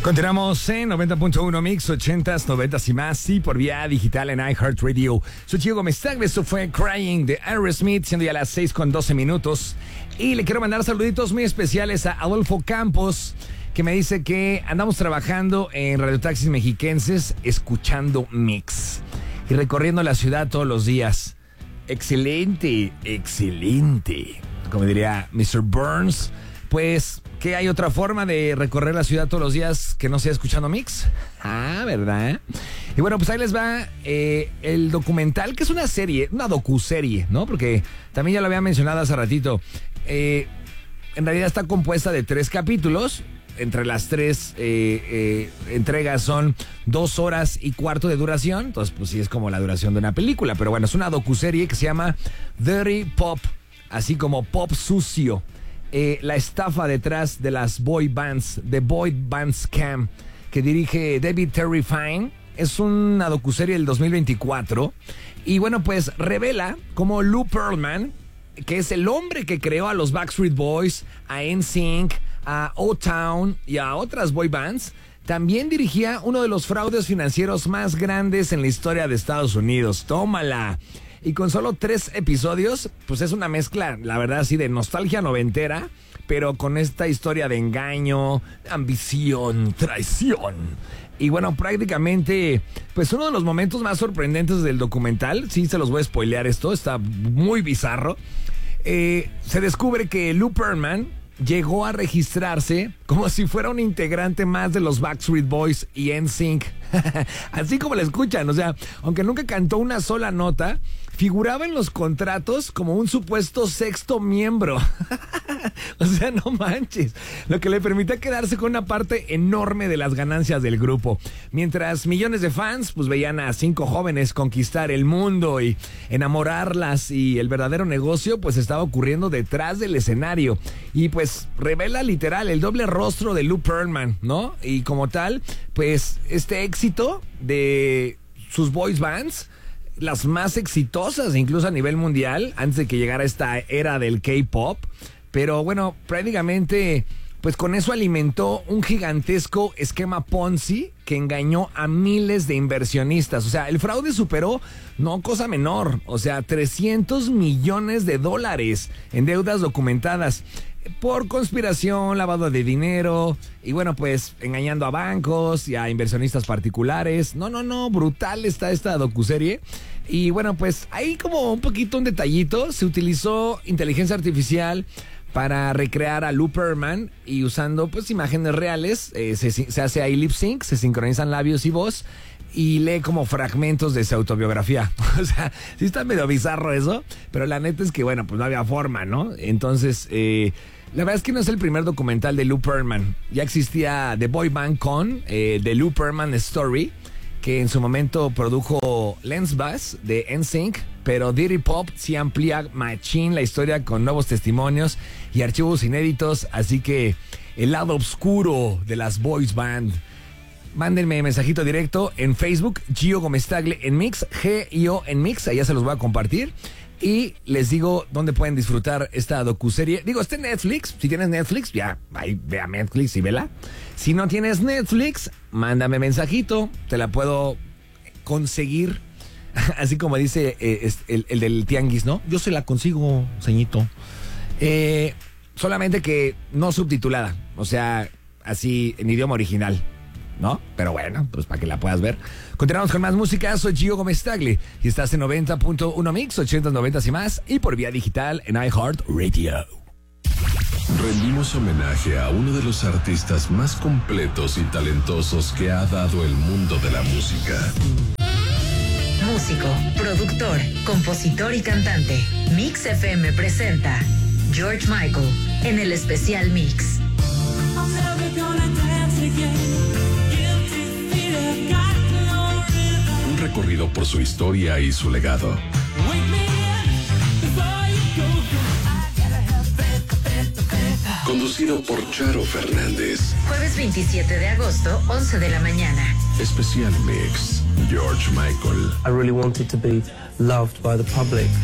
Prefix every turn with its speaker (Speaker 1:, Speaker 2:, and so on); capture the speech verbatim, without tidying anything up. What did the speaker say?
Speaker 1: Continuamos en noventa punto uno Mix, ochentas, noventas y más, y por vía digital en iHeartRadio. Soy Gio Gómez Tagle, esto fue Crying de Aerosmith, siendo ya las seis con doce minutos. Y le quiero mandar saluditos muy especiales a Adolfo Campos, que me dice que andamos trabajando en radiotaxis mexiquenses, escuchando Mix y recorriendo la ciudad todos los días. Excelente, excelente. Como diría mister Burns, pues, ¿qué hay otra forma de recorrer la ciudad todos los días que no sea escuchando Mix? Ah, ¿verdad? Y bueno, pues ahí les va eh, el documental, que es una serie, una docuserie, ¿no? Porque también ya lo había mencionado hace ratito. Eh, en realidad está compuesta de tres capítulos. Entre las tres eh, eh, entregas son dos horas y cuarto de duración. Entonces, pues sí, es como la duración de una película. Pero bueno, es una docuserie que se llama Dirty Pop, así como Pop Sucio. Eh, la estafa detrás de las boy bands, The Boy Band Scam, que dirige David Terry Fine. Es una docuserie del dos mil veinticuatro. Y bueno, pues revela cómo Lou Pearlman, que es el hombre que creó a los Backstreet Boys, a N Sync, a O-Town y a otras boy bands, también dirigía uno de los fraudes financieros más grandes en la historia de Estados Unidos. ¡Tómala! Y con solo tres episodios, pues es una mezcla, la verdad, así de nostalgia noventera, pero con esta historia de engaño, ambición, traición. Y bueno, prácticamente, pues uno de los momentos más sorprendentes del documental, sí se los voy a spoilear esto, está muy bizarro. Eh, se descubre que Lou Pearlman llegó a registrarse como si fuera un integrante más de los Backstreet Boys y N Sync. Así como la escuchan, o sea, aunque nunca cantó una sola nota, figuraba en los contratos como un supuesto sexto miembro. O sea, no manches. Lo que le permitía quedarse con una parte enorme de las ganancias del grupo. Mientras millones de fans pues veían a cinco jóvenes conquistar el mundo y enamorarlas, y el verdadero negocio pues estaba ocurriendo detrás del escenario. Y pues revela literal el doble rostro de Lou Pearlman, ¿no? Y como tal, pues este éxito de sus boys bands, las más exitosas incluso a nivel mundial, antes de que llegara esta era del K-pop. Pero bueno, prácticamente, pues con eso alimentó un gigantesco esquema Ponzi que engañó a miles de inversionistas. O sea, el fraude superó, no cosa menor, o sea, trescientos millones de dólares en deudas documentadas por conspiración, lavado de dinero y bueno, pues engañando a bancos y a inversionistas particulares. No, no, no, brutal está esta docuserie. Y bueno, pues ahí como un poquito un detallito, se utilizó inteligencia artificial para recrear a Lou Pearlman, y usando pues imágenes reales, eh, se, se hace ahí lip sync, se sincronizan labios y voz, y lee como fragmentos de su autobiografía. O sea, sí está medio bizarro eso, pero la neta es que bueno, pues no había forma, ¿no? Entonces, eh, la verdad es que no es el primer documental de Lou Pearlman. Ya existía The Boy Band Con, eh, The Lou Pearlman Story, que en su momento produjo Lance Bass de N Sync, pero Dirty Pop sí amplía machín la historia con nuevos testimonios y archivos inéditos, así que el lado oscuro de las boys band. Mándenme mensajito directo en Facebook, Gio Gómez Tagle en Mix, G I O en Mix, allá se los voy a compartir. Y les digo dónde pueden disfrutar esta docuserie. Digo, está en Netflix. Si tienes Netflix, ya, ahí ve a Netflix y vela. Si no tienes Netflix, mándame mensajito. Te la puedo conseguir. Así como dice eh, el, el del tianguis, ¿no? Yo se la consigo, ceñito. Eh, solamente que no subtitulada. O sea, así en idioma original, ¿no? Pero bueno, pues para que la puedas ver. Continuamos con más música. Soy Gio Gómez Tagle y estás en noventa punto uno Mix, ochentas, noventas y más, y por vía digital en iHeartRadio.
Speaker 2: Rendimos homenaje a uno de los artistas más completos y talentosos que ha dado el mundo de la música.
Speaker 3: Músico, productor, compositor y cantante. Mix F M presenta George Michael en el especial Mix.
Speaker 2: Un recorrido por su historia y su legado. Conducido por Charo Fernández.
Speaker 3: Jueves veintisiete de agosto, once de la mañana.
Speaker 2: Especial Mix, George Michael.
Speaker 4: I really wanted to be loved by the public.